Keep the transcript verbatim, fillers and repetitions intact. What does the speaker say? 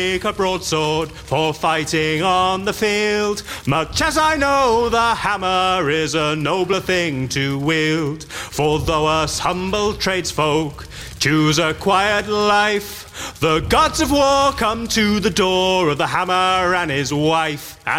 Take a broadsword for fighting on the field, much as I know the hammer is a nobler thing to wield. For though us humble tradesfolk choose a quiet life, the gods of war come to the door of the hammer and his wife. And